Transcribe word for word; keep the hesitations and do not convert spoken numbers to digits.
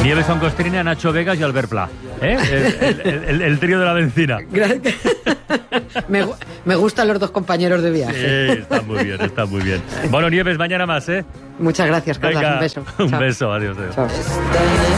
Nieves son Costrina, Nacho Vegas y Albert Pla. ¿Eh? El, el, el, el trío de la benzina. me, me gustan los dos compañeros de viaje. Sí, está muy bien, está muy bien. Bueno, Nieves, mañana más, ¿eh? Muchas gracias, Carlos. Venga, un beso. Un Chao. beso, adiós. adiós. Chao.